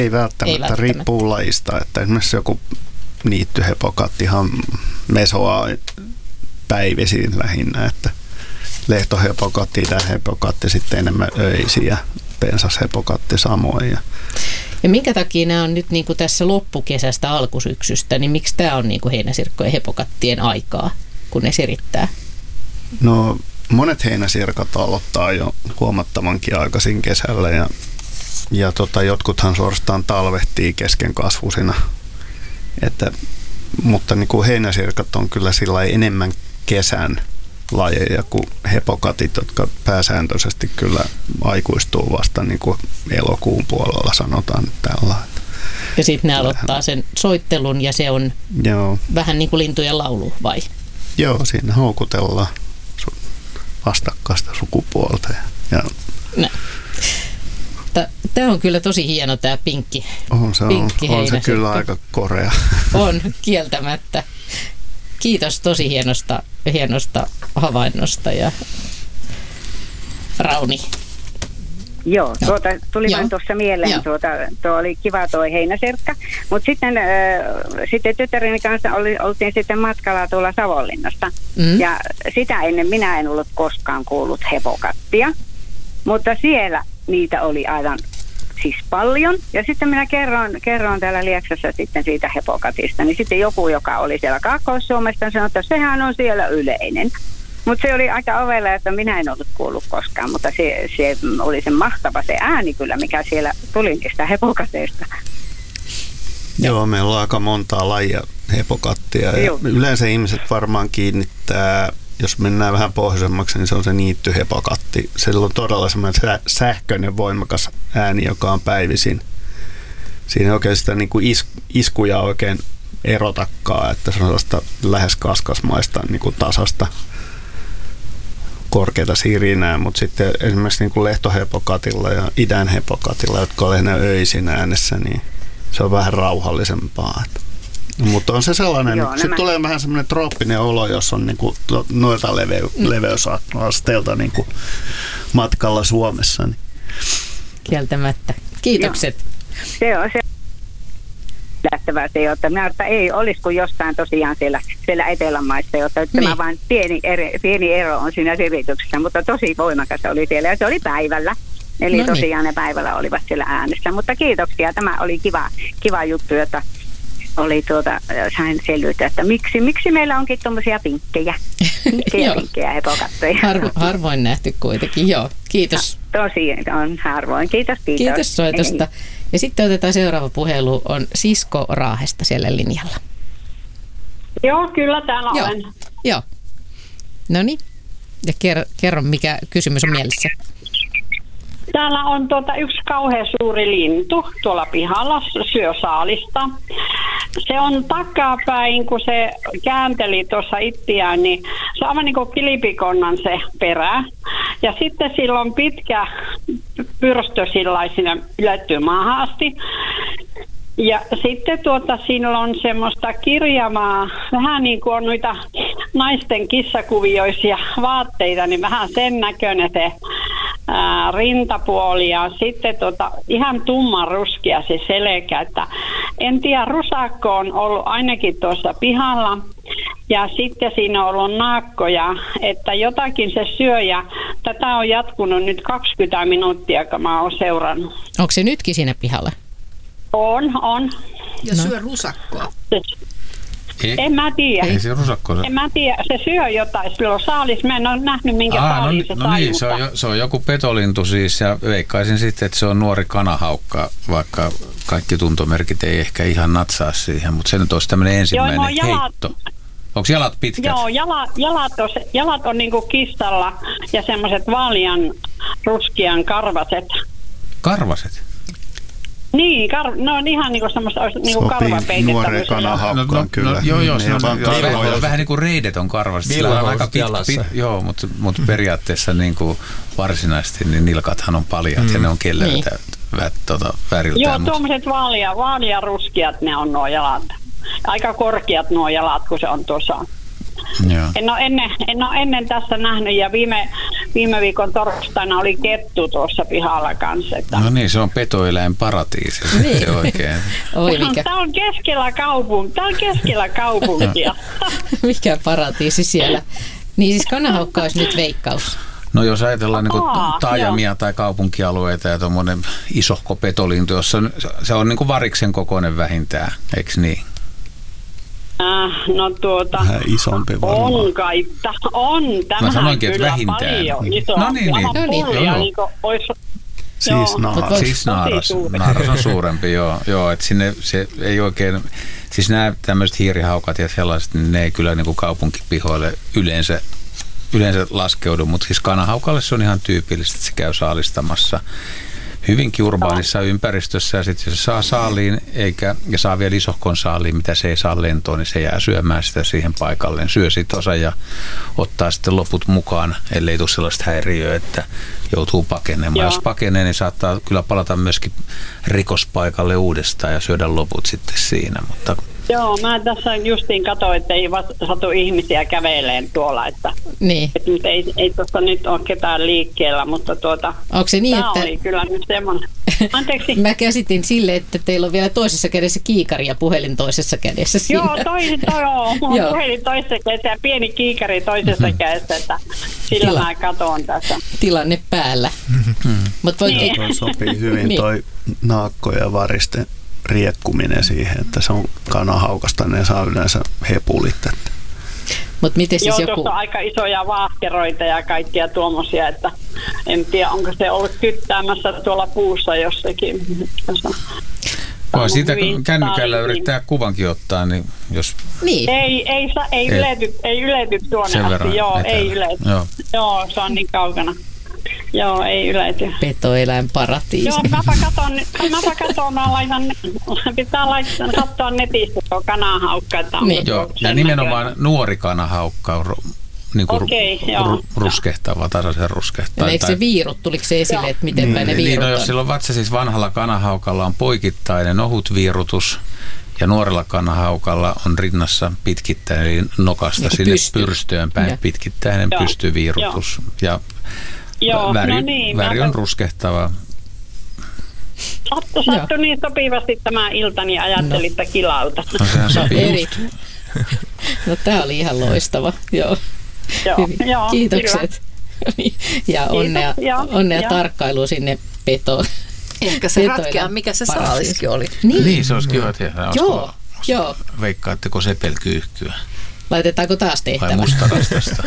Ei välttämättä. Riippuu lajista. Että esimerkiksi joku niittyhepokattihan mesoaa päivisin lähinnä, että lehtohepokatti, idänhepokatti sitten enemmän öisiä ja pensashepokatti samoin. Ja minkä takia nämä on nyt niin kuin tässä loppukesästä alkusyksystä, niin miksi tämä on niin kuin heinäsirkkojen hepokattien aikaa, kun ne sirittää? No monet heinäsirkat aloittaa jo huomattavankin aikaisin kesällä ja jotkuthan suorastaan talvehtii keskenkasvuisina. Mutta niin kuin heinäsirkat on kyllä sillä enemmän kesän lajeja kuin hepokatit, jotka pääsääntöisesti kyllä aikuistuu vasta niin kuin elokuun puolella, sanotaan nyt tällä. Ja sitten ne aloittaa sen soittelun ja se on vähän niin kuin lintujen laulu, vai? Joo, siinä houkutellaan vastakkaista sukupuolta. Tämä on kyllä tosi hieno tämä pinkki. On se kyllä aika korea. On, kieltämättä. Kiitos tosi hienosta havainnosta ja Rauni. Joo, tuli vain tuossa mieleen, tuo oli kiva tuo heinäsirkka, mutta sitten tyttäreni kanssa oltiin sitten matkalla tuolla Savonlinnasta ja sitä ennen minä en ollut koskaan kuullut hepokattia, mutta siellä niitä oli aivan siis paljon. Ja sitten minä kerron täällä Lieksassa sitten siitä hepokatista, niin sitten joku, joka oli siellä Kaakkois-Suomesta, sanoi, että sehän on siellä yleinen. Mutta se oli aika ovella, että minä en ollut kuullut koskaan, mutta se oli se mahtava se ääni kyllä, mikä siellä tuli niistä hepokateista. Joo, meillä on aika montaa lajia hepokattia. Ja yleensä ihmiset varmaan kiinnittää, jos mennään vähän pohjoisemmaksi, niin se on se niittyhepokatti. Sillä on todella semmoinen sähköinen voimakas ääni, joka on päivisin. Siinä ei oikein sitä niin kuin iskuja oikein erotakaan, että se on sellaista lähes kaskasmaista niin kuin tasasta korkeata sirinää, mutta sitten esimerkiksi niin kuin lehtohepokatilla ja idänhepokatilla, jotka on lähinnä öisin äänessä, niin se on vähän rauhallisempaa. Mutta on se sellainen, sitten tulee vähän semmoinen trooppinen olo, jos on niin kuin noilta leveysasteelta niin kuin matkalla Suomessa. Niin. Kieltämättä. Kiitokset. Se on se lähtevää se, jotta minä ei olisi kuin jostain tosiaan siellä etelämaissa, jotta tämä vain pieni ero on siinä sirityksessä, mutta tosi voimakas oli siellä ja se oli päivällä. Eli tosiaan ne päivällä olivat siellä äänessä, mutta kiitoksia. Tämä oli kiva juttu, jota oli sain selvyyttä, että miksi meillä onkin tuommoisia pinkkejä hepokatteja. Harvoin nähty kuitenkin, joo. Kiitos. Tosi on harvoin. Kiitos. Kiitos soitosta. Ja sitten otetaan seuraava puhelu, on Sisko Raahesta siellä linjalla. Joo, kyllä täällä olen. Joo. No niin, ja kerro mikä kysymys on mielessä. Täällä on yksi kauhean suuri lintu tuolla pihalla, syö saalista. Se on takapäin, kun se käänteli tuossa itseään, niin se on aivan niin kuin kilipikonnan se perä. Ja sitten sillä on pitkä pyrstö sinne ylettyy maahan asti. Ja sitten sillä on semmoista kirjavaa, vähän niin kuin on noita naisten kissakuvioisia vaatteita, niin vähän sen näköinen se rintapuoli ja sitten ihan tumman ruskea se selkä, että en tiedä, rusakko on ollut ainakin tuossa pihalla ja sitten siinä on ollut naakkoja, että jotakin se syö ja tätä on jatkunut nyt 20 minuuttia, kun mä oon seurannut. Onko se nytkin siinä pihalla? On. Ja syö rusakkoa? En mä tiedä. Ei se rusakko. En mä tiedä. Se syö jotain. Sillä on saalis. Mä en ole nähnyt minkä saaliin se sai. Niin, se on joku petolintu siis ja veikkaisin sitten, että se on nuori kanahaukka, vaikka kaikki tuntomerkit ei ehkä ihan natsaa siihen, mutta se nyt olisi tämmöinen ensimmäinen heitto. Onko jalat pitkät? Joo, jalat on niinku kissalla ja semmoiset vaalean ruskean karvaset. Karvaset? Niin, ne on ihan niinku semmoista niinku karvapeitettä. Nuoren kanahaukkaan kyllä. Joo, se on vähän niin kuin reidet on karvaset. Sillä on aika joo, mutta periaatteessa niin kuin varsinaisesti niin nilkathan on paljat ja ne on kelleritä väriltään. Joo, tuommoiset vaalia ruskeat ne on nuo jalat. Aika korkeat nuo jalat, kun se on tuossa. En ole ennen tässä nähnyt ja viime viikon torstaina oli kettu tuossa pihalla kanssa. Että... No niin, se on petoeläinparatiisi sitten oikein. Tämä on keskellä kaupunkia. Mikä paratiisi siellä? Niin siis kanahaukka olisi nyt veikkaus. No jos ajatellaan niin taajamia tai kaupunkialueita ja tuommoinen isohko petolintu, jossa se on niin kuin variksen kokoinen vähintään, eikö niin? No vähän isompi varmaan. On kai, on. Tämähän mä sanoinkin, kyllä vähintään. Paljon iso. No niin. Siis naaras on suurempi, joo, että sinne se ei oikein, siis nämä tämmöiset hiirihaukat ja sellaiset, niin ne ei kyllä niin kuin kaupunkipihoille yleensä laskeudu, mutta siis kanahaukalle se on ihan tyypillistä, että se käy saalistamassa hyvinkin urbaanissa ympäristössä ja sitten jos se saa saaliin ja saa vielä isohkon saaliin, mitä se ei saa lentoon, niin se jää syömään sitä siihen paikalleen. Syö sit osa ja ottaa sitten loput mukaan, ellei tule sellaista häiriöä, että joutuu pakenemaan. Joo. Jos pakenee, niin saattaa kyllä palata myöskin rikospaikalle uudestaan ja syödä loput sitten siinä, mutta... Joo, mä tässä justiin katsoin, että ei satu ihmisiä käveleen tuolla, että ei tuossa nyt ole ketään liikkeellä, mutta onko se niin, tämä oli kyllä nyt semmoinen. Anteeksi. Mä käsitin sille, että teillä on vielä toisessa kädessä kiikari ja puhelin toisessa kädessä siinä. Joo, mulla on puhelin toisessa kädessä ja pieni kiikari toisessa kädessä, että sillä mä katson tässä. Tilanne päällä. Toi sopii hyvin toi naakko ja varisten riekkuminen siihen, että se on kanahaukasta, ne saa yleensä hepulit. Mut miten siis tuossa on aika isoja vaahkeroita ja kaikkia tuommoisia, että en tiedä, onko se ollut kyttäämässä tuolla puussa jossakin. Voi siitä kännykällä yrittää kuvankin ottaa, niin jos... Niin. Ei ylety tuonne asti. Joo, ei ylety. Joo, se on niin kaukana. Joo, ei ylety. Petoeläinparatiisi. Joo, mäpä katon, pitää katsoa netistä tuo kanahaukka. Joo, ja nimenomaan nuori kanahaukka on ruskehtava, tasaisen ruskehtava. Eikö se viirut, tuliko se esille, että miten päin ne viirut on? Jos silloin siis vanhalla kanahaukalla on poikittainen ohut viirutus, ja nuorella kanahaukalla on rinnassa pitkittäinen, eli nokasta sinne pyrstöön päin pitkittäinen pystyviirutus. Ja väri on ruskehtava. Sattui niin sopivasti tämä ilta, niin ajattelin, että kilauta. No sehän sopii just. No tää oli ihan loistava. Joo. Kiitokset. Ja onnea tarkkailu sinne petoon. Ehkä se ratkeaa, mikä se saaliskin oli. Niin, se olisi kiva tehdä. Joo. Veikkaatteko sepelkyyhkyä? Laitetaanko taas tehtävä? Vai mustarastasta?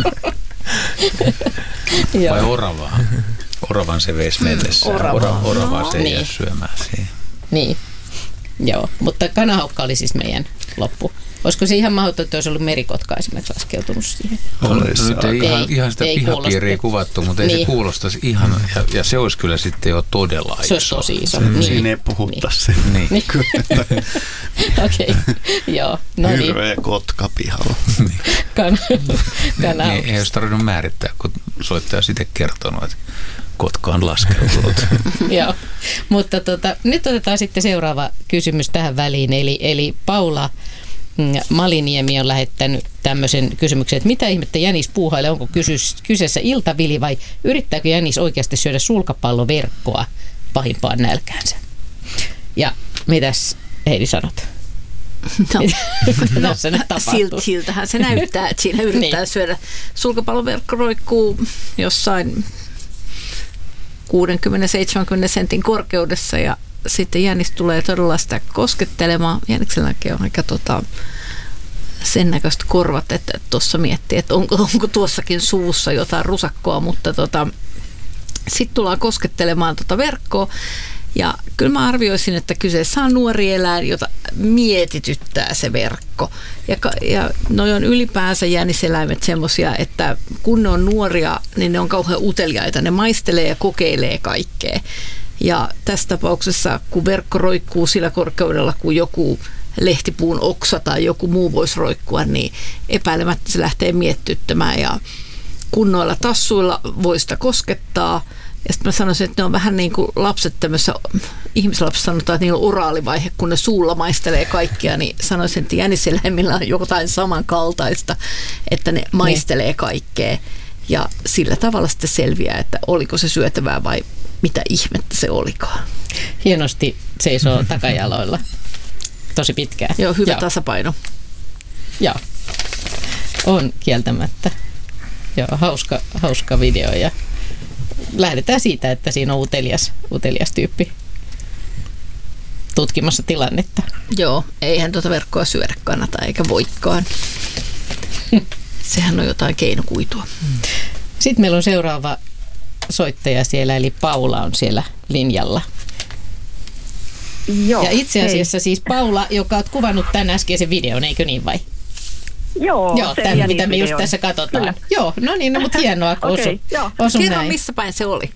Vai oravaa? Oravan se veisi mennessään. Oravaa se ei jää syömään siihen. Niin, joo. Mutta kanahaukka oli siis meidän loppu. Olisiko se ihan mahdotonta, että olisi ollut merikotka esimerkiksi laskeutunut siihen? Nyt ei ihan sitä pihapiiriä kuvattu, mutta ei se kuulostaisi ihan, ja se olisi kyllä sitten jo todella iso. Se olisi tosi iso. Siinä ei puhuttaisi se. Niin. Okei, joo. Hirveä kotka pihalla. Niin, ei olisi tarvinnut määrittää, kun soittaja sitten kertonut, että kotka on laskeutunut. Joo, mutta nyt otetaan sitten seuraava kysymys tähän väliin, eli Paula Maliniemi on lähettänyt tämmöisen kysymyksen, että mitä ihmettä Jänis puuhailee, onko kyseessä iltavili vai yrittääkö Jänis oikeasti syödä sulkapalloverkkoa pahimpaan nälkäänsä? Ja mitäs Heidi sanot? No, siltähän se näyttää, että siinä yrittää syödä. Sulkapalloverkko roikkuu jossain 60-70 sentin korkeudessa ja sitten Jänis tulee todella sitä koskettelemaan. Jänikselläkin on aika sen näköistä korvat, että tuossa miettii, että onko tuossakin suussa jotain rusakkoa, mutta sitten tullaan koskettelemaan verkkoa. Ja kyllä mä arvioisin, että kyseessä on nuori eläin, jota mietityttää se verkko. Ja noi on ylipäänsä jäniseläimet semmoisia, että kun ne on nuoria, niin ne on kauhean uteliaita. Ne maistelee ja kokeilee kaikkea. Ja tässä tapauksessa, kun verkko roikkuu sillä korkeudella, kun joku lehtipuun oksa tai joku muu voisi roikkua, niin epäilemättä se lähtee miettyttämään. Ja kunnoilla tassuilla voi sitä koskettaa. Ja sitten mä sanoisin, että ne on vähän niin kuin lapset tämmöisessä, ihmislapset sanotaan, että niillä on oraalivaihe, kun ne suulla maistelee kaikkia, niin sanoisin, että jäniseläimillä on jotain samankaltaista, että ne maistelee kaikkea. Ja sillä tavalla sitten selviää, että oliko se syötävää vai mitä ihmettä se olikaan. Hienosti seisoo takajaloilla. Tosi pitkään. Joo, hyvä tasapaino. Joo, on kieltämättä. Joo, hauska video ja lähdetään siitä, että siinä on utelias tyyppi tutkimassa tilannetta. Joo, eihän tuota verkkoa syödä kannata eikä voikaan. Sehän on jotain keinokuitua. Sitten meillä on seuraava soittaja siellä, eli Paula on siellä linjalla. Joo, ja itse asiassa siis Paula, joka olet kuvannut tämän äskeisen videon, eikö niin vai? Joo, tämän, mitä me just tässä katsotaan. Kyllä. Joo, no niin, no, mutta hienoa, kun osu kerro, näin. missä päin se oli?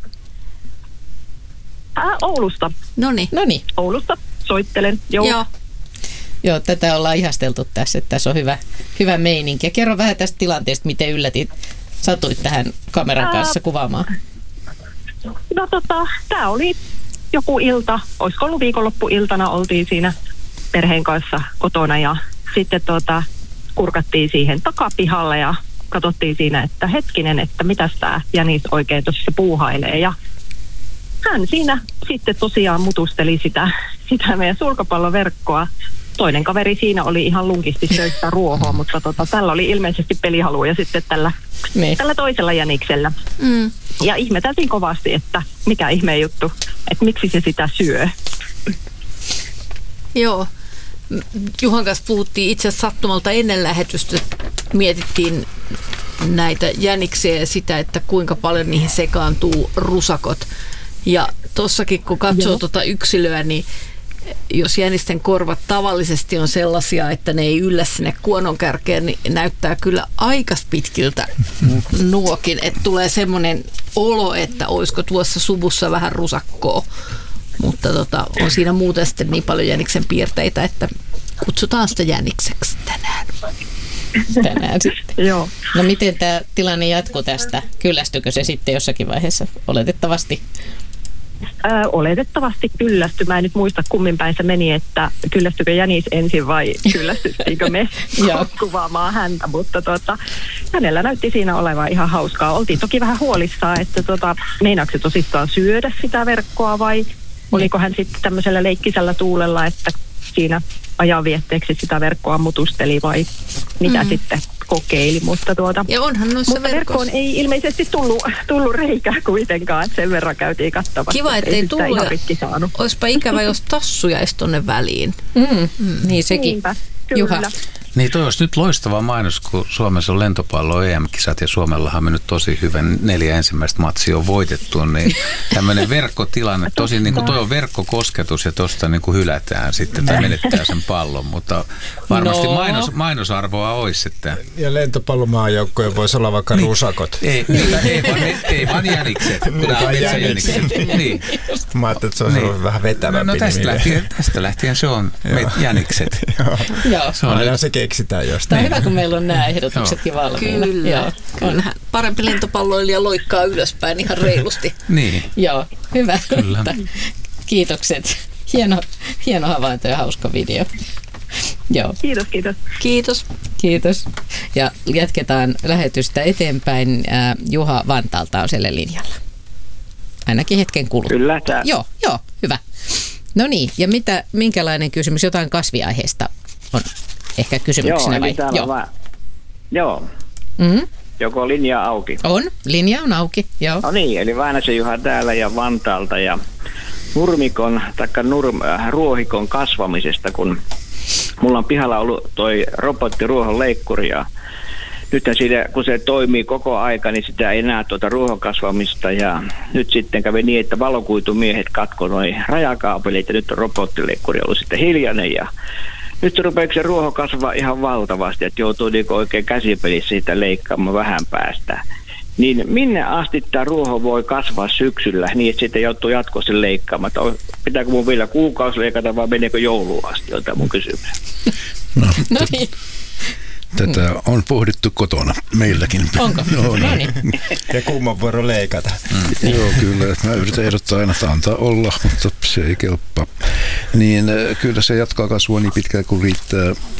Oulusta. Noniin. Oulusta soittelen, joo. Joo, tätä ollaan ihasteltu tässä, että tässä on hyvä meininki. Ja kerro vähän tästä tilanteesta, miten satuit tähän kameran kanssa kuvaamaan. No tämä oli joku ilta, olisiko ollut viikonloppuiltana, oltiin siinä perheen kanssa kotona ja sitten kurkattiin siihen takapihalle ja katsottiin siinä, että hetkinen, että mitäs tämä jänis oikein tuossa puuhailee. Ja hän siinä sitten tosiaan mutusteli sitä meidän sulkapalloverkkoa. Toinen kaveri siinä oli ihan lunkisti söistä ruohoa, mutta tällä oli ilmeisesti pelihaluja sitten tällä toisella jäniksellä. Ja ihmeteltiin kovasti, että mikä ihmeen juttu, että miksi se sitä syö. Joo. Juhan kanssa puhuttiin itse asiassa sattumalta ennen lähetystä. Mietittiin näitä jäniksiä ja sitä, että kuinka paljon niihin sekaantuu rusakot. Ja tossakin kun katsoo tuota yksilöä, niin jos jänisten korvat tavallisesti on sellaisia, että ne ei yllä sinne kuononkärkeen, niin näyttää kyllä aika pitkiltä nuokin. Että tulee semmoinen olo, että olisiko tuossa suvussa vähän rusakkoa. Mutta on siinä muuten sitten niin paljon jäniksen piirteitä, että kutsutaan sitä jänikseksi tänään. Tänään sitten. Joo. No miten tämä tilanne jatkuu tästä? Kyllästykö se sitten jossakin vaiheessa oletettavasti? Oletettavasti kyllästy. Mä en nyt muista kummin päin se meni, että kyllästykö jänis ensin vai kyllästyttiinkö me kuvaamaan häntä. Mutta hänellä näytti siinä olevan ihan hauskaa. Oltiin toki vähän huolissaan, että meinaako se tosissaan syödä sitä verkkoa vai oliko hän sitten tämmöisellä leikkisellä tuulella, että siinä ajanvietteeksi sitä verkkoa mutusteli vai mitä sitten kokeili, mutta ja onhan noissa mutta verkkoon ei ilmeisesti tullut reikää kuitenkaan, sen verran käytiin kattavasti. Kiva, ettei tullut. Olisipa ikävä, jos tassu jäisi tonne väliin. Niin sekin. Niinpä, Juha. Niin toi olisi nyt loistava mainos, kun Suomessa on lentopallo EM-kisat ja Suomellahan on mennyt tosi hyvän 4 ensimmäistä matsia on voitettu, niin tämmöinen verkkotilanne, tosi niin kuin toi on verkkokosketus ja tosta niin kuin hylätään sitten tai menettää sen pallon, mutta varmasti mainosarvoa olisi sitten. Ja lentopallomaajoukkojen voisi olla vaikka rusakot. Ei vaan jänikset, kun nämä on metsäjänikset. Niin. Mä ajattelin, että se olisi ollut vähän vetävämpi nimi. Tästä lähtien se on jänikset. Joo. Aina se keksitään jostain. Tämä on hyvä, kun meillä on nämä ehdotuksetkin valmiina. Kyllä. Kyllähän parempi lentopalloilija loikkaa ylöspäin ihan reilusti. Niin. Joo, hyvä. Kyllä. Kiitokset. Hieno havainto ja hauska video. Joo. Kiitos. Ja jatketaan lähetystä eteenpäin. Juha Vantaalta on siellä linjalla. Ainakin hetken kuluttua. Kyllä. Joo, hyvä. No niin, ja minkälainen kysymys? Jotain kasviaiheesta on ehkä kysymyksenä vai? Joo. Mm-hmm. Joko linja auki? Linja on auki, joo. No niin, eli Väänäsen Juha täällä ja Vantaalta ja ruohikon kasvamisesta, kun mulla on pihalla ollut toi robottiruohon leikkuri ja nythän siinä, kun se toimii koko aika, niin sitä ei enää ruohon kasvamista ja nyt sitten kävi niin, että valokuitumiehet katkoi noi rajakaapelit ja nyt on robottileikkuri ollut sitten hiljainen ja nyt se rupeaa se ruoho kasvaa ihan valtavasti, että joutuu niinku oikein käsipelissä siitä leikkaamaan vähän päästä. Niin minne asti tämä ruoho voi kasvaa syksyllä niin, että sitten joutuu jatkossa leikkaamaan? Pitääkö mun vielä kuukausi leikata vai meneekö jouluun asti, on tämä mun kysymys. No niin. Tätä on pohdittu kotona meilläkin. Onko? No niin. Ja kumman vuoro leikata. Joo, kyllä. Mä yritän ehdottaa aina, että antaa olla, mutta se ei kelpaa. Niin kyllä se jatkaa kasvua niin pitkään kuin riittää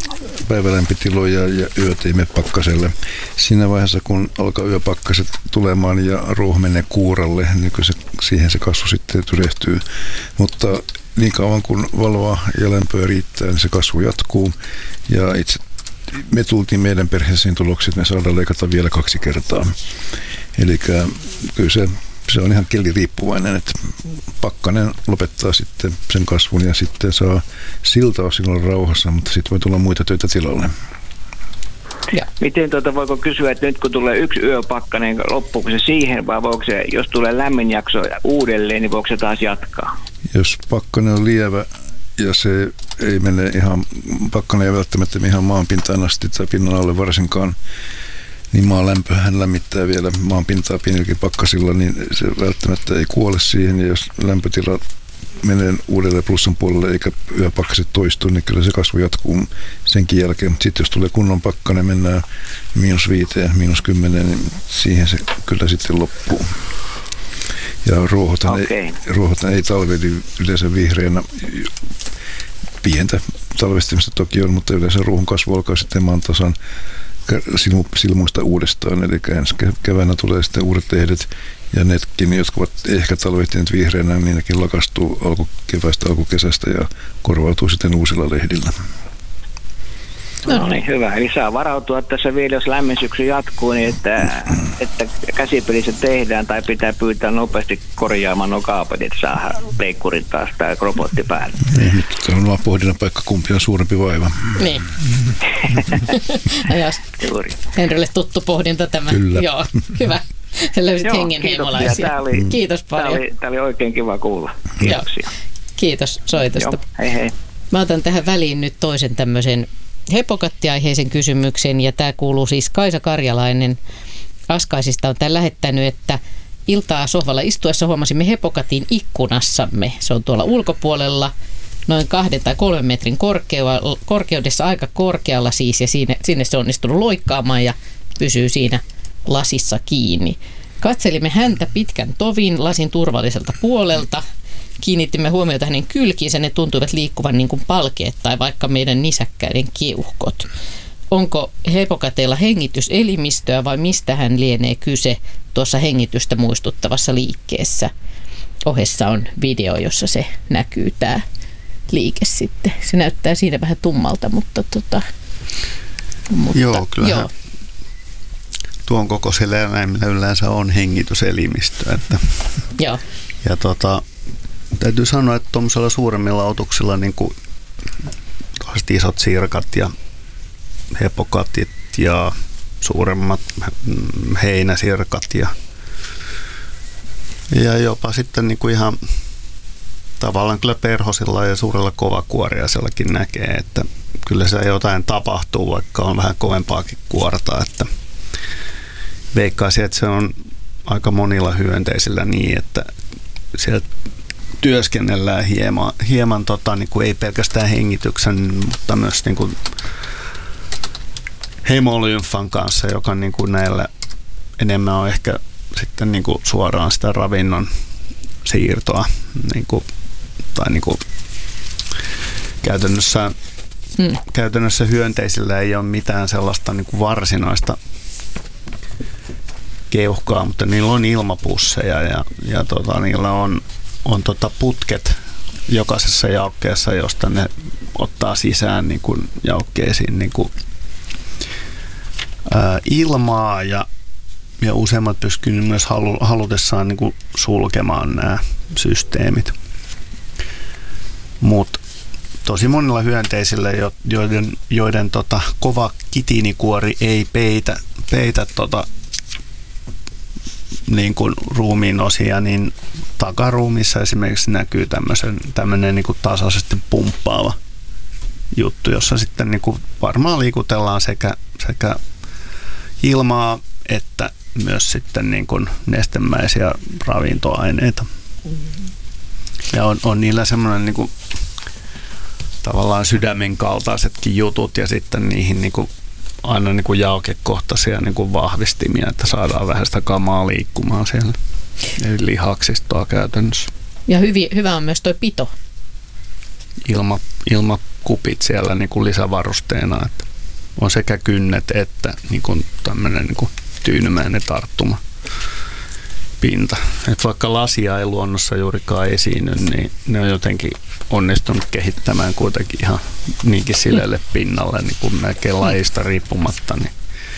päivälämpötiloja ja yöt ei mene pakkaselle. Siinä vaiheessa, kun alkaa yöpakkaset tulemaan ja ruoho menee kuuralle, niin siihen se kasvu sitten tyrehtyy. Mutta niin kauan kun valoa ja lämpöä riittää, niin se kasvu jatkuu. Ja me tultiin meidän perheeseen tuloksi, että me saadaan leikata vielä 2 kertaa. Eli kyllä se on ihan keliriippuvainen, että pakkanen lopettaa sitten sen kasvun ja sitten saa siltä osin olla rauhassa, mutta sitten voi tulla muita töitä tilalle. Ja. Miten voiko kysyä, että nyt kun tulee yksi yöpakkanen, loppuuko se siihen vai voiko se, jos tulee lämmin jakso uudelleen, niin voiko se taas jatkaa? Jos pakkanen on lievä ja se ei mene ihan, pakkanen ei välttämättä ihan maanpintaan asti tai pinnan alle varsinkaan, niin maan lämpöhän lämmittää vielä maan pintaa pienilläkin pakkasilla, niin se välttämättä ei kuole siihen. Ja jos lämpötila menee uudelleen plussan puolelle eikä yöpakkaset toistu, niin kyllä se kasvu jatkuu senkin jälkeen. Mutta sitten jos tulee kunnon pakkanen, mennään -5, -10, niin siihen se kyllä sitten loppuu. Ja ruohothan ei talveli yleensä vihreänä. Pientä talvestimista toki on, mutta yleensä ruohon kasvu alkaa sitten maan tasan silmuista uudestaan, eli ensi keväänä tulee sitten uudet lehdet, ja nekin, jotka ovat ehkä talvehtineet vihreänä, niin nekin lakastuu alkukeväästä, alkukesästä ja korvautuu sitten uusilla lehdillä. No niin, hyvä. Eli saa varautua tässä vielä, jos lämmin syksy jatkuu, niin että käsipelissä tehdään tai pitää pyytää nopeasti korjaamaan nuo kaapelit, että saa leikkurin taas tai robotti päälle. Niin, se on vaan pohdinnan paikka, kumpi on suurempi vaiva. Niin. Henrylle tuttu pohdinta tämä. Kyllä. Joo, hyvä. Löysit hengen heimolaisia. Kiitos paljon. Tämä oli oikein kiva kuulla. Kiitoksia. Kiitos soitosta. Joo, hei hei. Mä otan tähän väliin nyt toisen tämmöisen hepokattiaiheisen kysymyksen, ja tämä kuuluu siis Kaisa Karjalainen Askaisista on tämän lähettänyt, että iltaa sohvalla istuessa huomasimme hepokatin ikkunassamme. Se on tuolla ulkopuolella noin 2 tai 3 metrin korkeudessa, aika korkealla siis, ja sinne se on onnistunut loikkaamaan ja pysyy siinä lasissa kiinni. Katselimme häntä pitkän tovin lasin turvalliselta puolelta. Kiinnittimme huomiota hänen kylkiinsä, ne tuntuivat liikkuvan niin kuin palkeet tai vaikka meidän nisäkkäiden keuhkot. Onko hepokateilla hengityselimistöä vai mistä hän lienee kyse tuossa hengitystä muistuttavassa liikkeessä? Ohessa on video, jossa se näkyy tämä liike sitten. Se näyttää siinä vähän tummalta, mutta joo, kyllähän tuon kokoisella eläimillä yleensä on hengityselimistö. Että. Joo. Ja täytyy sanoa, että tuollaisilla suuremmilla otuksilla niin kuin isot sirkat ja hepokatit ja suuremmat heinäsirkat ja jopa sitten niin kuin ihan tavallaan kyllä perhosilla ja suurella kovakuoriaisellakin näkee, että kyllä se jotain tapahtuu, vaikka on vähän kovempaakin kuorta, että veikkaisin, että se on aika monilla hyönteisillä niin, että sieltä työskennellään hieman niin kuin ei pelkästään hengityksen, mutta myös niin kuin hemolymfan kanssa, joka niin kuin näillä enemmän on ehkä sitten niin kuin suoraan sitä ravinnon siirtoa niin kuin, tai niin kuin käytännössä hyönteisillä ei ole mitään sellaista niin kuin varsinaista keuhkaa, mutta niillä on ilmapusseja ja niillä on putket jokaisessa jaokkeessa, josta ne ottaa sisään niin kuin jaokkeisiin niin kuin, ilmaa ja useimmat pystyvät myös halutessaan niin kuin sulkemaan nämä systeemit. Mutta tosi monilla hyönteisillä, joiden kova kitiinikuori ei peitä niin kuin ruumiin osia, niin takaruumissa esimerkiksi näkyy tämmöinen niin kuin tasaisesti pumppaava juttu, jossa sitten niin kuin varmaan liikutellaan sekä ilmaa että myös sitten niin kuin nestemäisiä ravintoaineita. Ja on niillä semmoinen niin kuin tavallaan sydämen kaltaisetkin jutut ja sitten niihin niin kuin aina niin kuin jaokekohtaisia niin kuin vahvistimia, että saadaan vähän sitä kamaa liikkumaan siellä. Eli lihaksistoa käytännössä. Ja hyvä on myös tuo pito. Ilmakupit siellä niin kuin lisävarusteena. Että. on sekä kynnet että niin kuin tämmöinen niin kuin tyynymäinen tarttuma pinta. Et vaikka lasia ei luonnossa juurikaan esiinny, niin ne on jotenkin onnistunut kehittämään kuitenkin ihan niinkin sileelle pinnalle, niin kuin melkein lajista riippumatta, niin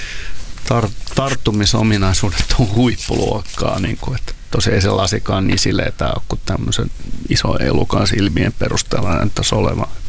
tarttumisominaisuudet on huippuluokkaa, niin kuin, että tosiaan ei se lasikaan niin sileetä ole kuin tämmöisen ison elukan silmien perusteella näyttäisi olevan.